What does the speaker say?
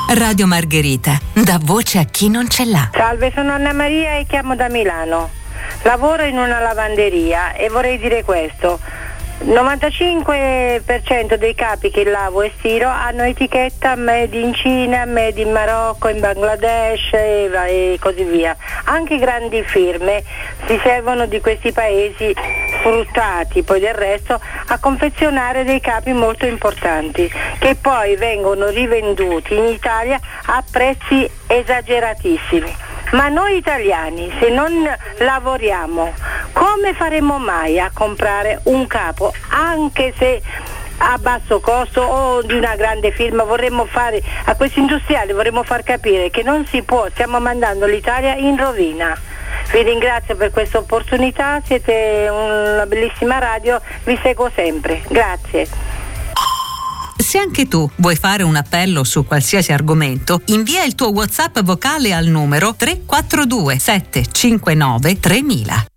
Radio Margherita, dà voce a chi non ce l'ha. Salve, sono Anna Maria e chiamo da Milano. Lavoro in una lavanderia e vorrei dire questo. 95% dei capi che lavo e stiro hanno etichetta made in Cina, made in Marocco, in Bangladesh e così via. Anche grandi firme si servono di questi paesi sfruttati poi del resto a confezionare dei capi molto importanti che poi vengono rivenduti in Italia a prezzi esageratissimi. Ma noi italiani, se non lavoriamo, come faremo mai a comprare un capo, anche se a basso costo o di una grande firma? Vorremmo fare a questi industriali, vorremmo far capire che non si può, stiamo mandando l'Italia in rovina. Vi ringrazio per questa opportunità, siete una bellissima radio, vi seguo sempre, grazie. Se anche tu vuoi fare un appello su qualsiasi argomento, invia il tuo WhatsApp vocale al numero 342 759 3000.